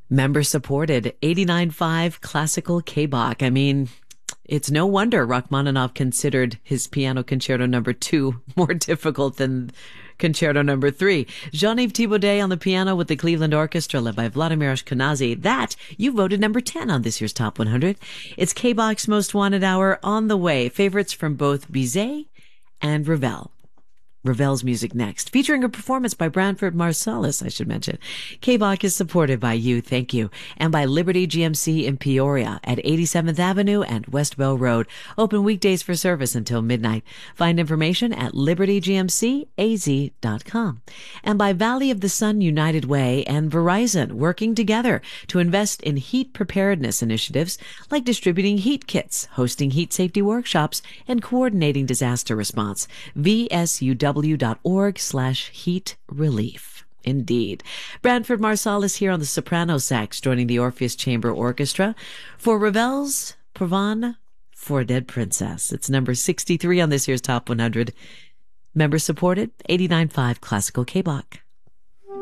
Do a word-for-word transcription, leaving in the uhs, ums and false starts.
Member supported, eighty-nine point five classical K-Bach. I mean, it's no wonder Rachmaninoff considered his piano concerto number two more difficult than concerto number three. Jean-Yves Thibaudet on the piano with the Cleveland Orchestra led by Vladimir Ashkenazy. That, you voted number ten on this year's Top one hundred. It's K-Bach's Most Wanted Hour on the way. Favorites from both Bizet and Ravel. Ravel's music next, featuring a performance by Branford Marsalis, I should mention. K-Bach is supported by you, thank you, and by Liberty G M C in Peoria at eighty-seventh Avenue and West Bell Road. Open weekdays for service until midnight. Find information at liberty g m c a z dot com. And by Valley of the Sun United Way and Verizon, working together to invest in heat preparedness initiatives like distributing heat kits, hosting heat safety workshops, and coordinating disaster response. V S U W dot org slash heat relief. Indeed. Branford Marsalis here on the soprano sax, joining the Orpheus Chamber Orchestra for Ravel's Provence for a Dead Princess. It's number sixty-three on this year's Top one hundred. Member supported, eighty-nine point five classical K-Bach.